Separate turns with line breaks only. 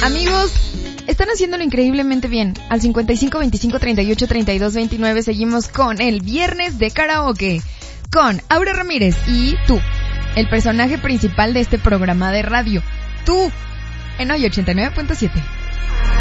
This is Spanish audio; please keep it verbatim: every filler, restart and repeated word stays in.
Amigos, están haciéndolo increíblemente bien. Al cincuenta y cinco, veinticinco, treinta y ocho, treinta y dos, veintinueve seguimos con el Viernes de Karaoke con Aura Ramírez y tú, el personaje principal de este programa de radio. Tú, en Hoy ochenta y nueve punto siete.